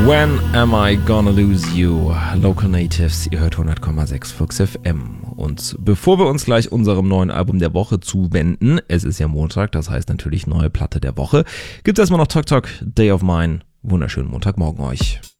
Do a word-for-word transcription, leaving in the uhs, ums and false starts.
When am I gonna lose you? Local Natives, ihr hört hundert Komma sechs Flux F M. Und bevor wir uns gleich unserem neuen Album der Woche zuwenden, es ist ja Montag, das heißt natürlich neue Platte der Woche, gibt es erstmal noch Talk Talk Day of Mine. Wunderschönen Montagmorgen euch.